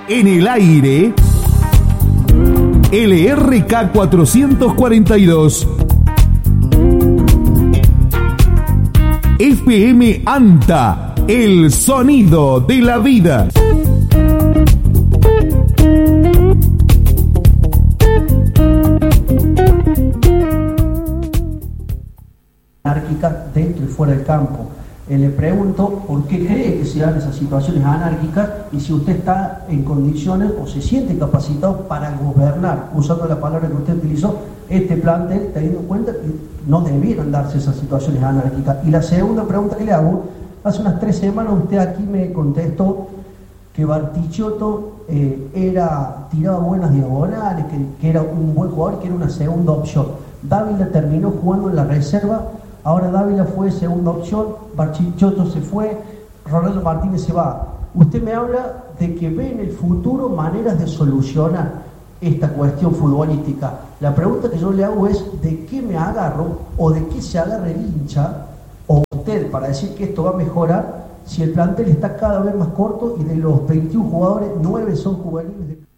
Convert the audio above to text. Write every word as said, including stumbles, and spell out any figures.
En el aire, L R K cuatrocientos cuarenta y dos. F M ANTA, el sonido de la vida. Anárquica dentro y fuera del campo. Eh, le pregunto por qué cree que se dan esas situaciones anárquicas y si usted está en condiciones o se siente capacitado para gobernar, usando la palabra que usted utilizó, este plantel, teniendo en cuenta que no debieran darse esas situaciones anárquicas. Y la segunda pregunta que le hago, hace unas tres semanas usted aquí me contestó que Bartichotto eh, era, tiraba buenas diagonales, que, que era un buen jugador, que era una segunda opción. Dávila terminó jugando en la reserva. Ahora Dávila fue segunda opción, Bartichotto se fue, Ronaldo Martínez se va. Usted me habla de que ve en el futuro maneras de solucionar esta cuestión futbolística. La pregunta que yo le hago es, ¿de qué me agarro o de qué se agarra el hincha o usted para decir que esto va a mejorar si el plantel está cada vez más corto y de los veintiún jugadores, nueve son juveniles de...